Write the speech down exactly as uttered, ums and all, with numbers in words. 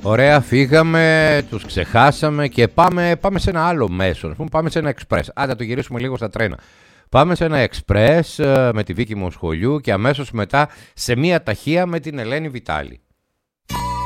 Ωραία, φύγαμε, τους ξεχάσαμε και πάμε, πάμε σε ένα άλλο μέσο. Πάμε σε ένα εξπρές. Άντε, το γυρίσουμε λίγο στα τρένα. Πάμε σε ένα εξπρές με τη Βίκη μου σχολείου και αμέσως μετά σε μία ταχεία με την Ελένη Βιτάλη.